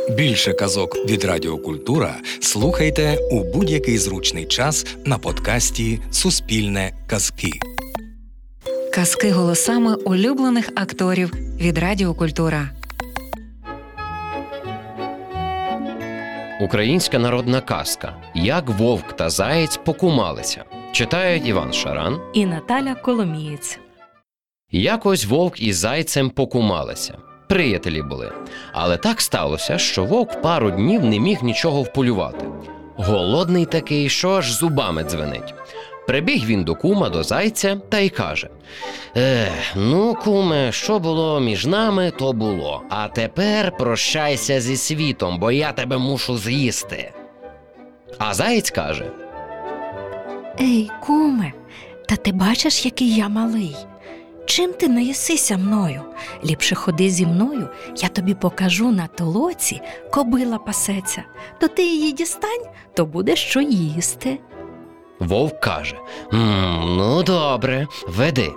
Більше казок від Радіо Культура слухайте у будь-який зручний час на подкасті «Суспільне казки». Казки голосами улюблених акторів від Радіо Культура. Українська народна казка «Як вовк та заєць покумалися». Читають Іван Шаран і Наталя Коломієць. Якось вовк із зайцем покумалися. Приятелі були. Але так сталося, що вовк пару днів не міг нічого вполювати. Голодний такий, що аж зубами дзвенить. Прибіг він до кума, до зайця, та й каже: ну, куме, що було між нами, то було. А тепер прощайся зі світом, бо я тебе мушу з'їсти. А заєць каже: Ей, куме, та ти бачиш, який я малий? Чим ти не їсися мною? Ліпше ходи зі мною, я тобі покажу на толоці, кобила пасеться. То ти її дістань, то буде що їсти. Вовк каже: ну добре, веди.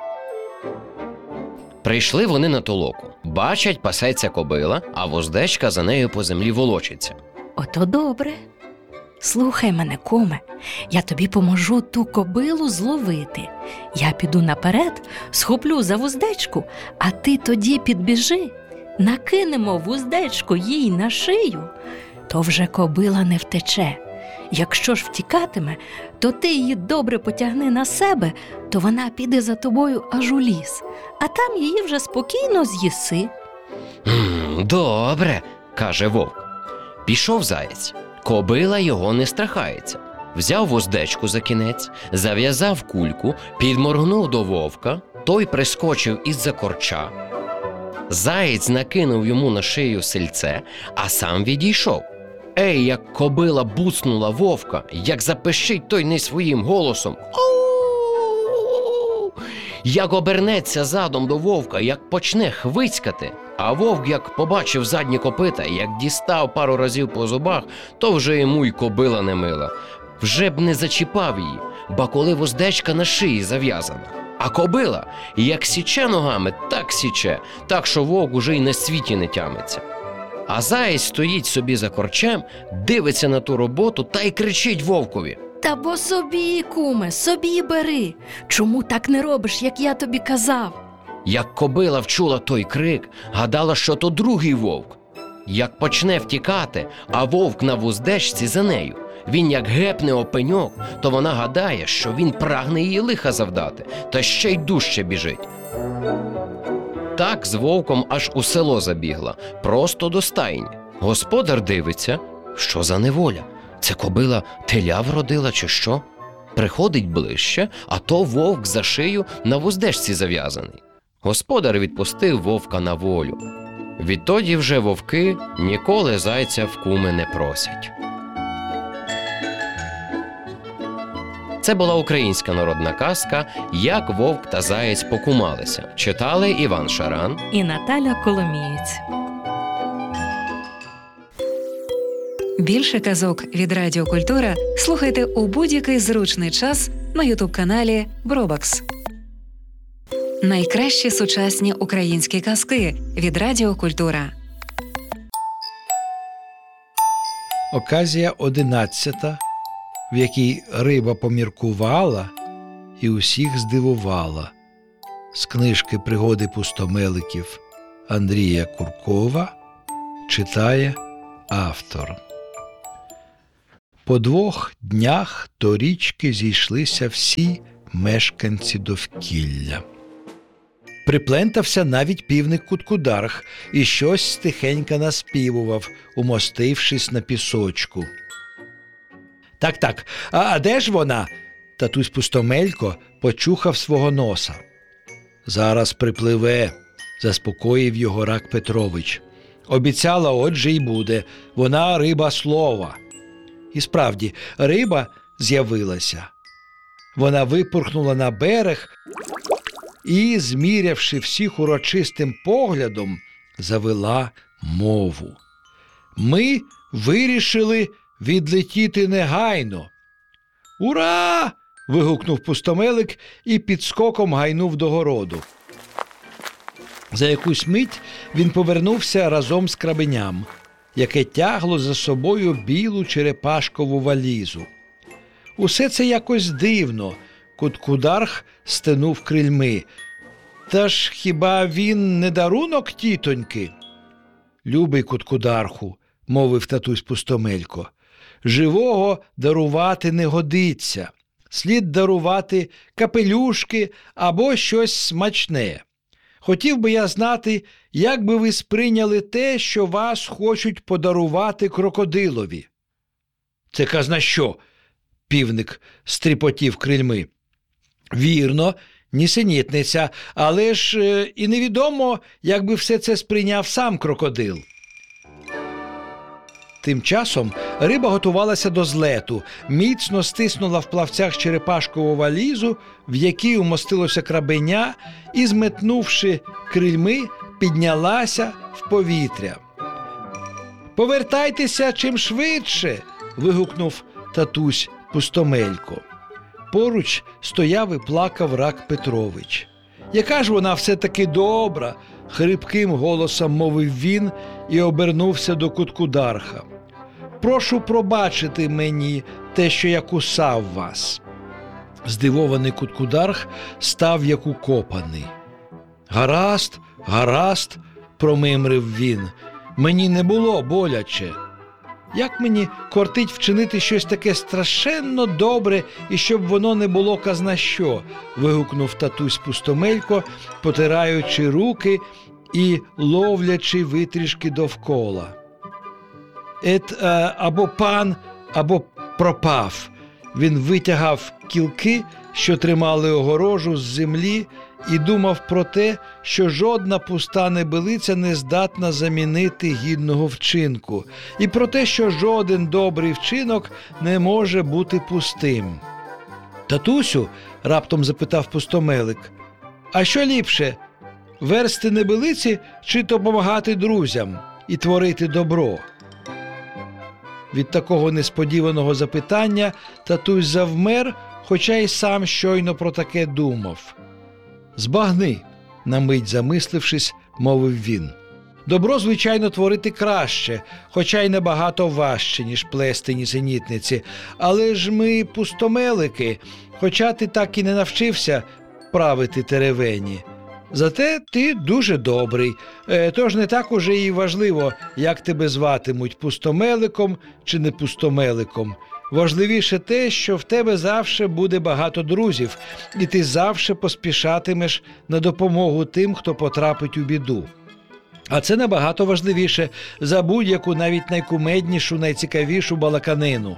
Прийшли вони на толоку. Бачать, пасеться кобила, а вуздечка за нею по землі волочиться. Ото добре. Слухай мене, куме, я тобі поможу ту кобилу зловити. Я піду наперед, схоплю за вуздечку, а ти тоді підбіжи, накинемо вуздечку їй на шию, то вже кобила не втече. Якщо ж втікатиме, то ти її добре потягни на себе, то вона піде за тобою аж у ліс, а там її вже спокійно з'їси. Добре, каже вовк. Пішов заєць. Кобила його не страхається. Взяв вуздечку за кінець, зав'язав кульку, підморгнув до вовка, той прискочив із-за корча. Заєць накинув йому на шию сильце, а сам відійшов. Ей, як кобила буцнула вовка, як запищить той не своїм голосом. Як обернеться задом до вовка, як почне хвицькати, а вовк, як побачив задні копита, як дістав пару разів по зубах, то вже йому й кобила не мила. Вже б не зачіпав її, ба коли вуздечка на шиї зав'язана. А кобила, як січе ногами, так січе, так що вовк уже й на світі не тямиться. А заєць стоїть собі за корчем, дивиться на ту роботу та й кричить вовкові: Та бо собі, куме, собі бери. Чому так не робиш, як я тобі казав? Як кобила вчула той крик, гадала, що то другий вовк. Як почне втікати, а вовк на вуздечці за нею. Він як гепне о пеньок, то вона гадає, що він прагне її лиха завдати, та ще й дужче біжить. Так з вовком аж у село забігла, просто до стайні. Господар дивиться, що за неволя. Це кобила теля вродила чи що? Приходить ближче, а то вовк за шию на вуздечці зав'язаний. Господар відпустив вовка на волю. Відтоді вже вовки ніколи зайця в куми не просять. Це була українська народна казка «Як вовк та заєць покумалися». Читали Іван Шаран і Наталя Коломієць. Більше казок від Радіо Культура слухайте у будь-який зручний час на ютуб-каналі Бробакс. Найкращі сучасні українські казки від Радіо Культура. Оказія 11, в якій риба поміркувала і усіх здивувала. З книжки «Пригоди пустомеликів» Андрія Куркова читає автор. По 2 днях до річки зійшлися всі мешканці довкілля. Приплентався навіть півник Куткударх і щось тихенько наспівував, умостившись на пісочку. Так, а де ж вона? Татусь Пустомелько почухав свого носа. Зараз припливе, заспокоїв його Рак Петрович. Обіцяла, отже й буде, вона риба слова. І справді, риба з'явилася. Вона випорхнула на берег і, змірявши всіх урочистим поглядом, завела мову. Ми вирішили відлетіти негайно. «Ура!» – вигукнув Пустомелик і підскоком гайнув до городу. За якусь мить він повернувся разом з крабеням. яке тягло за собою білу черепашкову валізу. Усе це якось дивно. Куткударх стенув крильми. Та ж хіба він не дарунок тітоньки? Любий Куткударху, мовив татусь Пустомелько, живого дарувати не годиться. Слід дарувати капелюшки або щось смачне. Хотів би я знати, як би ви сприйняли те, що вас хочуть подарувати крокодилові. Це казна що? Півник стріпотів крильми. Вірно, нісенітниця, але ж і невідомо, як би все це сприйняв сам крокодил. Тим часом риба готувалася до злету, міцно стиснула в плавцях черепашкову валізу, в якій умостилося крабеня, і, зметнувши крильми, піднялася в повітря. «Повертайтеся чим швидше!» – вигукнув татусь Пустомелько. Поруч стояв і плакав Рак Петрович. «Яка ж вона все-таки добра!» – хрипким голосом мовив він і обернувся до Куткударха. «Прошу пробачити мені те, що я кусав вас». Здивований Куткударх став як укопаний. «Гаразд, гаразд», – промимрив він, – «мені не було боляче». Як мені кортить вчинити щось таке страшенно добре, і щоб воно не було казна що, вигукнув татусь Пустомелько, потираючи руки і ловлячи витрішки довкола. Або пан, або пропав. Він витягав кілки, що тримали огорожу з землі, і думав про те, що жодна пуста небилиця не здатна замінити гідного вчинку, і про те, що жоден добрий вчинок не може бути пустим. «Татусю», – раптом запитав Пустомелик, – «а що ліпше, версти небилиці чи допомагати друзям і творити добро?» Від такого несподіваного запитання татусь завмер, хоча й сам щойно про таке думав. «Збагни», – на мить замислившись, мовив він. «Добро, звичайно, творити краще, хоча й набагато важче, ніж плести нісенітниці. Але ж ми пустомелики, хоча ти так і не навчився правити теревені. Зате ти дуже добрий, тож не так уже і важливо, як тебе зватимуть – пустомеликом чи не пустомеликом. Важливіше те, що в тебе завжди буде багато друзів, і ти завжди поспішатимеш на допомогу тим, хто потрапить у біду. А це набагато важливіше за будь-яку навіть найкумеднішу, найцікавішу балаканину».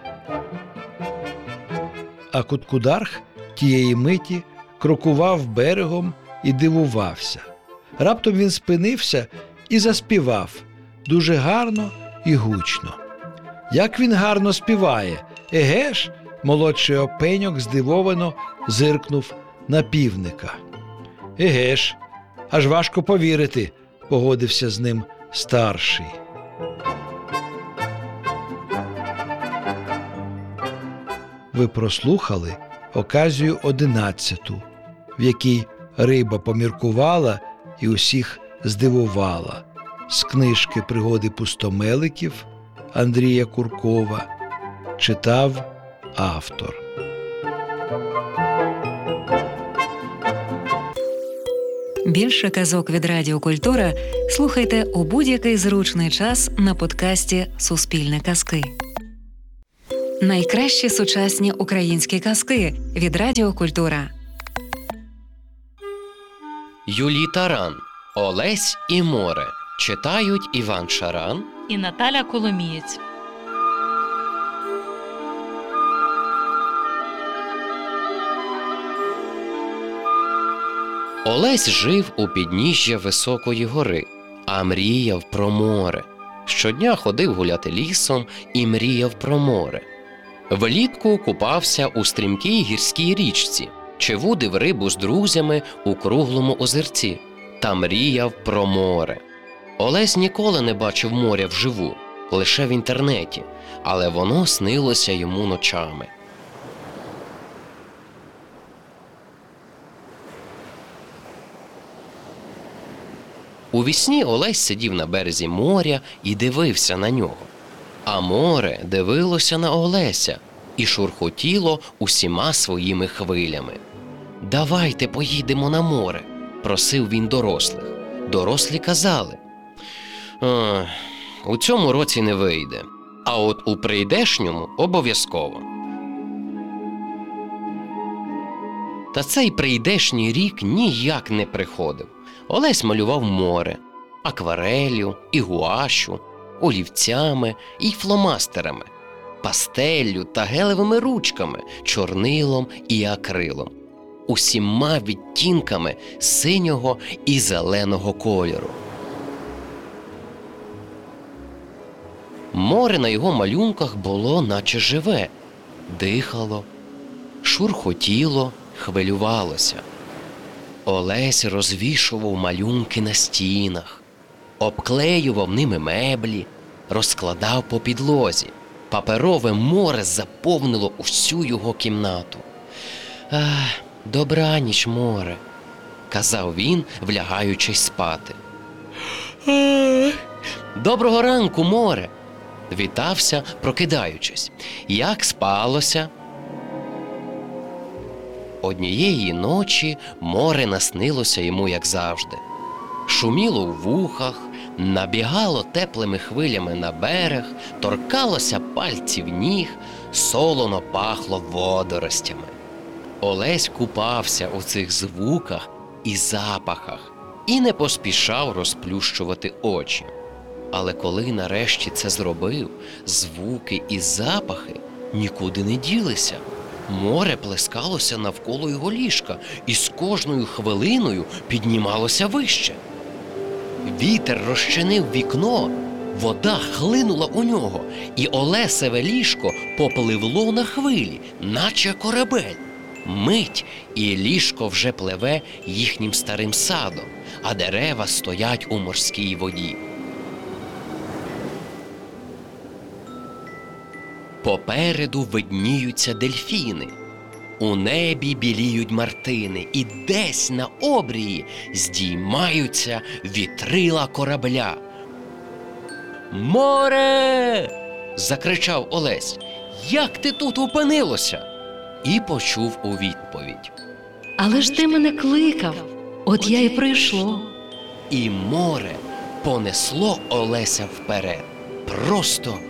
А Куткударх тієї миті крокував берегом і дивувався. Раптом він спинився і заспівав дуже гарно і гучно. «Як він гарно співає! Еге ж!» – молодший опеньок здивовано зиркнув на півника. «Еге ж! Аж важко повірити!» – погодився з ним старший. Ви прослухали оказію 11, в якій риба поміркувала і усіх здивувала. З книжки «Пригоди пустомеликів» Андрія Куркова читав автор. Більше казок від Радіо Культура слухайте у будь-який зручний час на подкасті «Суспільне казки». Найкращі сучасні українські казки від Радіо Культура. Юлій Таран. Олесь і море. Читають Іван Шаран і Наталя Коломієць. Олесь жив у підніжжя високої гори, а мріяв про море. Щодня ходив гуляти лісом і мріяв про море. Влітку купався у стрімкій гірській річці, чи вудив рибу з друзями у круглому озерці та мріяв про море. Олесь ніколи не бачив моря вживу, лише в інтернеті, але воно снилося йому ночами. Увісні Олесь сидів на березі моря і дивився на нього. А море дивилося на Олеся і шурхотіло усіма своїми хвилями. «Давайте поїдемо на море», – просив він дорослих. Дорослі казали: «У цьому році не вийде, а от у прийдешньому обов'язково». Та цей прийдешній рік ніяк не приходив. Олесь малював море аквареллю і гуашу, олівцями і фломастерами, пастеллю та гелевими ручками, чорнилом і акрилом, усіма відтінками синього і зеленого кольору. Море на його малюнках було наче живе, дихало, шурхотіло, хвилювалося. Олесь розвішував малюнки на стінах, обклеював ними меблі, розкладав по підлозі. Паперове море заповнило усю його кімнату. «Добраніч, море», – казав він, влягаючись спати. «Доброго ранку, море», – вітався, прокидаючись. «Як спалося?» Однієї ночі море наснилося йому, як завжди. Шуміло в вухах, набігало теплими хвилями на берег, торкалося пальців ніг, солоно пахло водоростями. Олесь купався у цих звуках і запахах і не поспішав розплющувати очі. Але коли нарешті це зробив, звуки і запахи нікуди не ділися. Море плескалося навколо його ліжка і з кожною хвилиною піднімалося вище. Вітер розчинив вікно, вода хлинула у нього, і Олесеве ліжко попливло на хвилі, наче корабель. Мить, і ліжко вже пливе їхнім старим садом, а дерева стоять у морській воді. Попереду видніються дельфіни, у небі біліють мартини, і десь на обрії здіймаються вітрила корабля. «Море!» – закричав Олесь. «Як ти тут опинилося?» І почув у відповідь: «Але ж ти мене кликав, от я й прийшло». І море понесло Олеся вперед, просто